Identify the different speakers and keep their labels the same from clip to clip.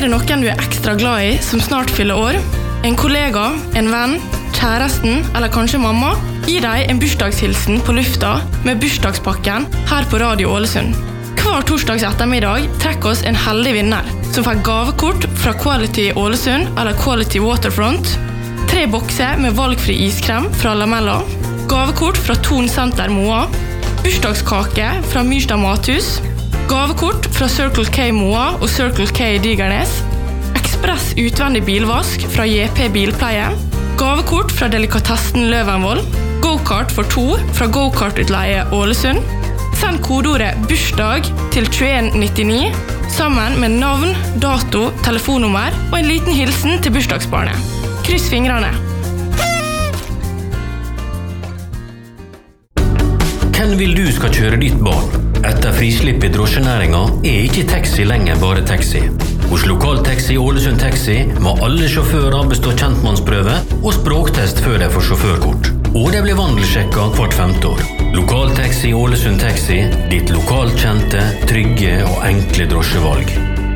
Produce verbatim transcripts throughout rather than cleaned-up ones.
Speaker 1: Er det noen du er ekstra glad i som snart fyller år? En kollega, en venn, kjæresten eller kanskje mamma? Gi deg en bursdagshilsen på lufta med bursdagspakken her på Radio Ålesund. Hver torsdags ettermiddag trekker oss en heldig vinner som får gavekort fra Quality Ålesund eller Quality Waterfront, tre bokser med valgfri iskrem fra Lamella, gavekort fra Ton Center Moa, bursdagskake fra Myrstad Mathus, gavekort fra Circle K Moa og Circle K Digernes, ekspress utvendig bilvask fra J P Bilpleie, gavekort fra Delikatessen Løvenvoll, go-kart for to fra Go-kart-utleie Ålesund. Send kodeordet bursdag til tjueen nittini sammen med navn, dato, telefonnummer og en liten hilsen til bursdagsbarnet. Kryss fingrene.
Speaker 2: Hvem vil du skal kjøre ditt barn? Etter frislipp i drosjenæringa er ikke taxi lenger bare taxi. Hos Lokaltaxi Ålesund Taxi må alle sjåfører bestå kjentmannsprøve og språktest før de får sjåførkort. Og de blir vandelsjekka hvert femte år. Lokaltaxi Ålesund Taxi, ditt lokalkjente, trygge og enkle drosjevalg.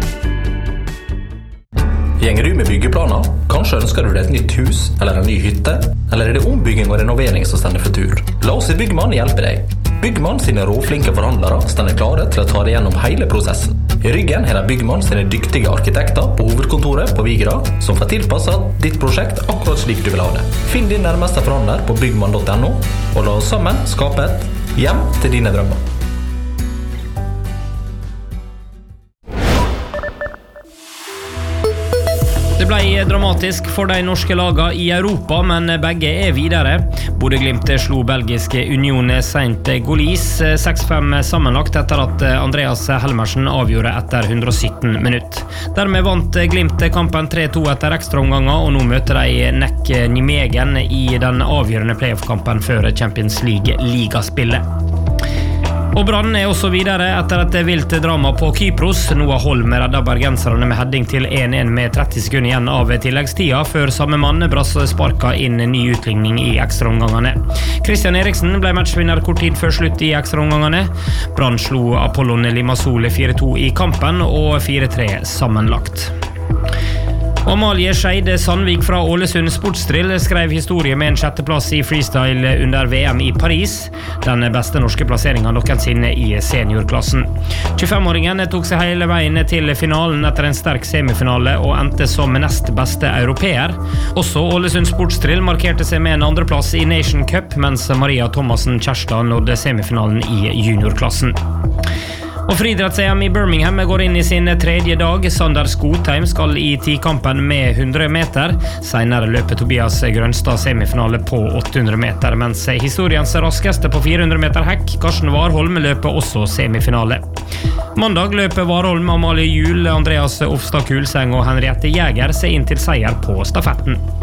Speaker 3: Gjenger du med byggeplaner? Kanskje ønsker du deg et nytt hus eller en ny hytte? Eller er det ombygging og renovering som stender for tur? La oss i Byggmann hjelpe deg. Byggmann sine råflinke forhandlere stender klare til å ta deg gjennom hele prosessen. I ryggen har de Byggmann sine dyktige arkitekter på hovedkontoret på Vigra, som får tilpasset ditt prosjekt akkurat slik du vil ha det. Finn din nærmeste forhandler på byggmann punktum no, og la oss sammen skape et hjem til dine drømmer.
Speaker 4: Det ble dramatisk for de norske lagene i Europa, men begge er videre. Bodø/Glimt slo belgiske Union Saint-Gaulis seks fem sammenlagt etter at Andreas Helmersen avgjorde etter hundre og sytten minutt. Dermed vant Glimt kampen tre to etter ekstraomganger, og nå møter de Nek Nijmegen i den avgjørende playoff-kampen før Champions League-ligaspillet. Og Brann er også videre etter et vilt drama på Kypros. Noah Holm redder bergenserne med heading til en en med tretti sekunder igjen av tilleggstida, før samme mann brass sparka inn ny utligning i ekstraomgangene. Christian Eriksen ble matchvinner kort tid før slutt i ekstraomgangene. Brann slo Apollon Limassol fire to i kampen og fire tre sammenlagt. Amalie Skeide Sandvik fra Ålesund Sportsdrill skrev historie med en sjetteplass i freestyle under V M i Paris, den beste norske plasseringen noensinne i seniorklassen. tjuefem-åringen tok seg hele veien til finalen etter en sterk semifinale og endte som nest beste europeer. Også Ålesund Sportsdrill markerte seg med en andreplass i Nation Cup, mens Maria Thomasen Kjærstad nådde semifinalen i juniorklassen. Og friidretts-E M i Birmingham går inn i sin tredje dag. Sander Skotheim skal i tikampen med hundre meter. Senere løper Tobias Grønstad semifinale på åtte hundre meter, mens historiens raskeste på fire hundre meter hekk, Karsten Warholm, løper også semifinale. Mandag løper Warholm, Amalie Juel, Andreas Ofstad Kulseng og Henriette Jæger seg inn til seier på stafetten.